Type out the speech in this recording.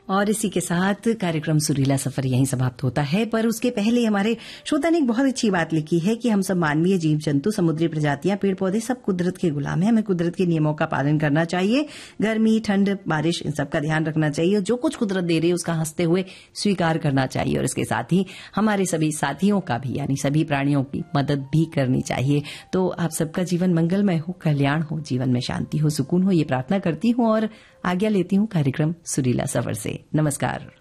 और इसी के साथ कार्यक्रम सुरीला सफर यहीं समाप्त होता है, पर उसके पहले हमारे श्रोता ने एक बहुत अच्छी बात लिखी है कि हम सब मानवीय जीव जंतु, समुद्री प्रजातियां, पेड़ पौधे सब कुदरत के गुलाम हैं। हमें कुदरत के नियमों का पालन करना चाहिए। गर्मी, ठंड, बारिश, इन सब का ध्यान रखना चाहिए। जो कुछ कुदरत दे रही है उसका हंसते हुए स्वीकार करना चाहिए और इसके साथ ही हमारे सभी साथियों का भी, यानी सभी प्राणियों की मदद भी करनी चाहिए। तो आप सबका जीवन मंगलमय हो, कल्याण हो, जीवन में शांति हो, सुकून हो, ये प्रार्थना करती हूँ और आज्ञा लेती हूँ कार्यक्रम सुरीला सफर से। नमस्कार।